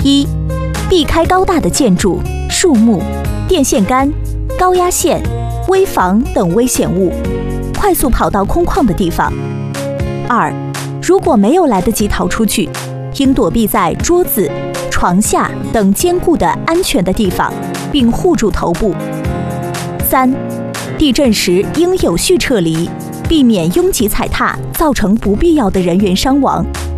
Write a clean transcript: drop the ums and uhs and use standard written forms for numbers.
一、避开高大的建筑、树木、电线杆、高压线、危房等危险物，快速跑到空旷的地方。二、如果没有来得及逃出去，应躲避在桌子、床下等坚固的安全的地方，并护住头部。三、地震时应有序撤离，避免拥挤踩踏造成不必要的人员伤亡。